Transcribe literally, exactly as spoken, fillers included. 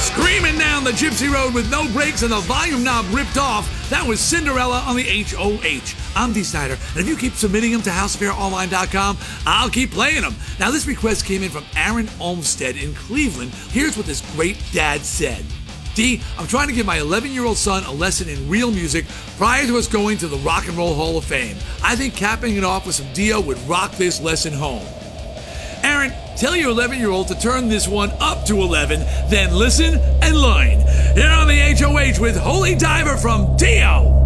Screaming down the Gypsy Road with no brakes and the volume knob ripped off, that was Cinderella on the H O H. I'm Dee Snider, and if you keep submitting them to house affair online dot com, I'll keep playing them. Now, this request came in from Aaron Olmstead in Cleveland. Here's what this great dad said. D, I'm trying to give my eleven-year-old son a lesson in real music prior to us going to the Rock and Roll Hall of Fame. I think capping it off with some Dio would rock this lesson home. Aaron, tell your eleven-year-old to turn this one up to eleven, then listen and learn. Here on the H O H with Holy Diver from Dio.